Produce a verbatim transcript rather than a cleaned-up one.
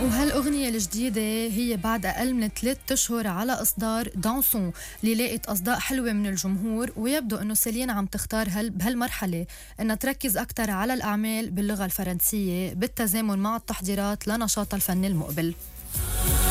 وهالأغنية الجديدة هي بعد أقل من ثلاثة أشهر على إصدار دانسون اللي لاقت أصداء حلوة من الجمهور، ويبدو أنه سيلين عم تختار هال بهالمرحلة أنها تركز أكتر على الأعمال باللغة الفرنسية بالتزامن مع التحضيرات لنشاط الفن المقبل.